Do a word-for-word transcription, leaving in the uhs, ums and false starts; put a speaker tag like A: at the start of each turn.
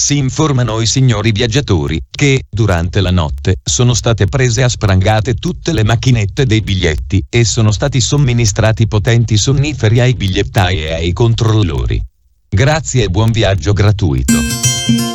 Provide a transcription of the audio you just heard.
A: si informano i signori viaggiatori che, durante la notte, sono state prese a sprangate tutte le macchinette dei biglietti e sono stati somministrati potenti sonniferi ai bigliettai e ai controllori. Grazie e buon viaggio gratuito.